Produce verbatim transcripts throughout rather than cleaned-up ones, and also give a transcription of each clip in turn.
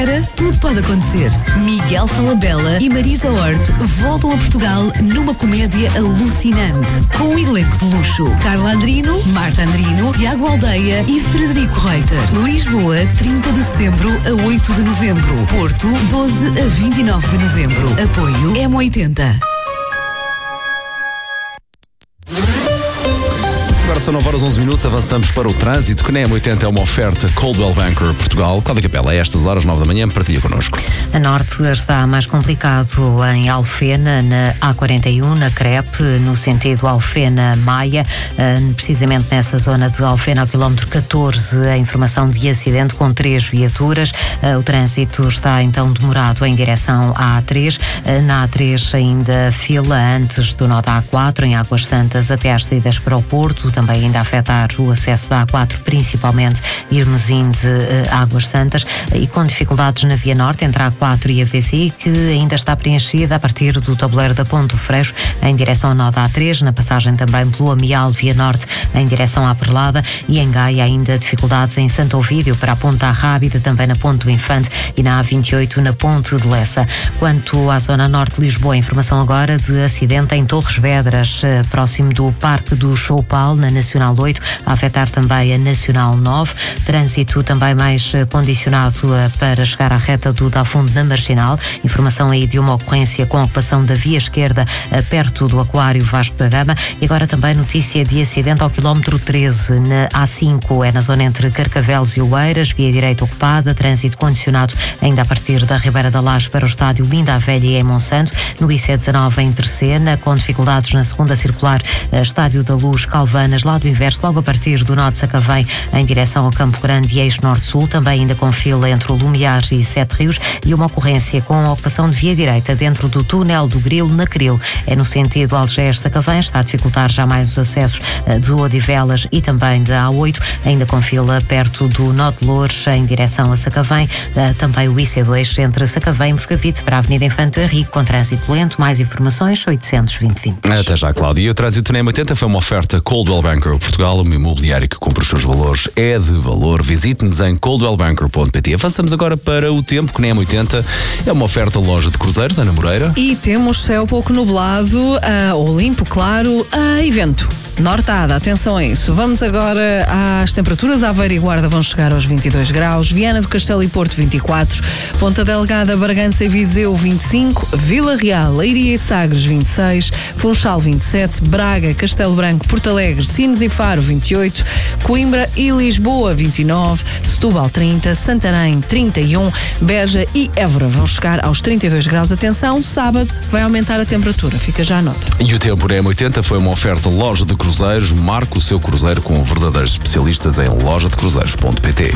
Tudo pode acontecer. Miguel Falabella e Marisa Hort voltam a Portugal numa comédia alucinante. Com um elenco de luxo. Carla Andrino, Marta Andrino, Tiago Aldeia e Frederico Reuter. Lisboa, trinta de setembro a oito de novembro. Porto, doze a vinte e nove de novembro. Apoio M oitenta. Agora são nove horas e onze minutos, avançamos para o trânsito, que na M oitenta é uma oferta Coldwell Banker Portugal. Cláudia Capela, a estas horas, nove da manhã, partilha connosco. A norte está mais complicado em Alfena, na A quarenta e um, na Crepe, no sentido Alfena-Maia, precisamente nessa zona de Alfena, ao quilómetro catorze, a informação de acidente com três viaturas. O trânsito está então demorado em direção à A três. Na A três ainda fila antes do nó da A quatro, em Águas Santas, até às saídas para o Porto, também ainda a afetar o acesso da A quatro, principalmente Irmesinde, Águas Santas, e com dificuldades na Via Norte, entre a A quatro e a V C I, que ainda está preenchida a partir do tabuleiro da Ponte do Freixo, em direção ao nó da A três, na passagem também pelo Amial Via Norte, em direção à Perlada, e em Gaia ainda dificuldades em Santo Ovídio, para a Ponte da Rábida, também na Ponte do Infante, e na A vinte e oito, na Ponte de Lessa. Quanto à zona norte de Lisboa, informação agora de acidente em Torres Vedras, próximo do Parque do Choupal, na Nacional oito, a afetar também a Nacional nove. Trânsito também mais condicionado para chegar à reta do Dafundo, na Marginal. Informação aí de uma ocorrência com ocupação da via esquerda perto do Aquário Vasco da Gama. E agora também notícia de acidente ao quilómetro treze, na A cinco, é na zona entre Carcavelos e Oeiras, via direita ocupada, trânsito condicionado ainda a partir da Ribeira da Laje para o estádio Linda a Velha e em Monsanto. No I C dezanove em Terceira, com dificuldades na segunda circular, Estádio da Luz, Calvanas, lado inverso, logo a partir do nó de Sacavém, em direção ao Campo Grande e eixo norte-sul, também ainda com fila entre o Lumiar e Sete Rios, e uma ocorrência com a ocupação de via direita dentro do túnel do Grilo, na Cril, é no sentido Algés-Sacavém, está a dificultar já mais os acessos de Odivelas e também da A oito, ainda com fila perto do nó de Loures, em direção a Sacavém, também o I C dois entre Sacavém e Moscavide para a Avenida Infante Henrique, com trânsito lento. Mais informações, oitocentos e vinte vinte. Até já, Cláudia. E o trânsito na M oitenta foi uma oferta Coldwell Banker Portugal, uma imobiliária que cumpre os seus valores, é de valor. Visite-nos em coldwell banker ponto pt. Avançamos agora para o tempo, que na M oitenta é uma oferta loja de cruzeiros, Ana Moreira. E temos céu pouco nublado, uh, ou limpo, claro, uh, e vento. Nortada, atenção a isso. Vamos agora às temperaturas. Aveiro e Guarda vão chegar aos vinte e dois graus, Viana do Castelo e Porto vinte e quatro, Ponta Delgada, Bragança e Viseu vinte e cinco, Vila Real, Leiria e Sagres vinte e seis, Funchal vinte e sete, Braga, Castelo Branco, Porto Alegre, Sines e Faro vinte e oito, Coimbra e Lisboa vinte e nove, Setúbal trinta, Santarém trinta e um, Beja e Évora vão chegar aos trinta e dois graus. Atenção, sábado vai aumentar a temperatura, fica já a nota. E o tempo na M oitenta foi uma oferta loja de cruzeiros. Marque o seu cruzeiro com verdadeiros especialistas em loja de cruzeiros ponto pt.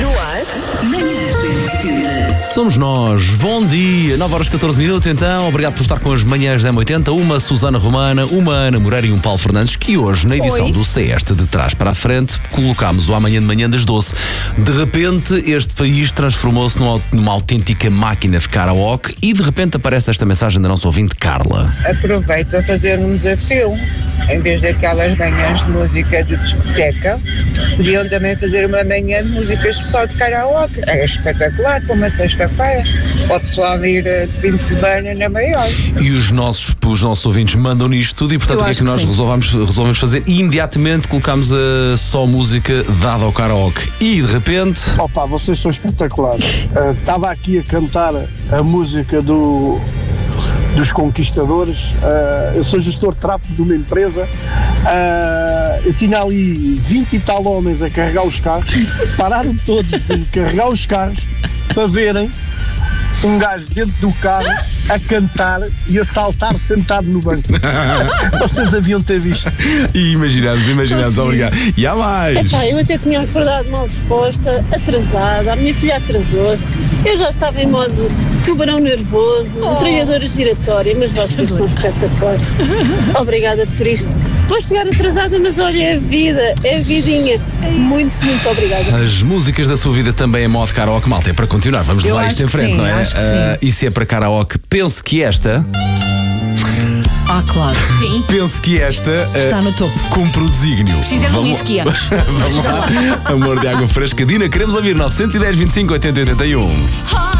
Somos nós. Bom dia. nove horas e catorze minutos, então. Obrigado por estar com as manhãs da M oitenta. Uma Susana Romana, uma Ana Moreira e um Paulo Fernandes, que hoje, na edição Oi. do Seste de Trás para a Frente, colocámos o Amanhã de Manhã das doze. De repente, este país transformou-se numa, numa autêntica máquina de karaoke e de repente aparece esta mensagem da nossa ouvinte Carla. Aproveito para fazer um desafio. Em vez daquelas manhãs de música de discoteca, podiam também fazer uma manhã de músicas só de karaoke. Era espetacular, para uma sexta-feira, para o pessoal ir de fim de semana na maior. E os nossos, os nossos ouvintes mandam nisto tudo e, portanto, Eu o que é que acho nós que resolvemos, resolvemos fazer? E imediatamente colocámos a só música dada ao karaoke. E, de repente... Opa, vocês são espetaculares. Estava uh, aqui a cantar a música do... dos Conquistadores. Uh, eu sou gestor de tráfego de uma empresa. Uh, eu tinha ali vinte e tal homens a carregar os carros. Pararam todos de carregar os carros para verem um gajo dentro do carro a cantar e a saltar sentado no banco. Vocês haviam ter visto. E imaginamos, imaginamos, obrigado. E há mais. Epá, eu até tinha acordado mal disposta, atrasada, a minha filha atrasou-se, eu já estava em modo tubarão nervoso, oh. metralhadora giratória, mas vocês são espetaculares. Obrigada por isto. Vou chegar atrasada, mas olha, é a vida, é a vidinha. É muito, muito obrigada. As músicas da sua vida também em modo karaoke, malta, é para continuar, vamos levar isto em frente, sim, não é? Acho que Uh, sim. e se é para karaoke, penso que esta... Ah, claro. Sim. Penso que esta uh, Está no topo. cumpre o desígnio. Precisa de um whisky antes. Vamos lá. Amor de água fresca. Dina, queremos ouvir nove um zero, vinte e cinco, oitenta, oitenta e um.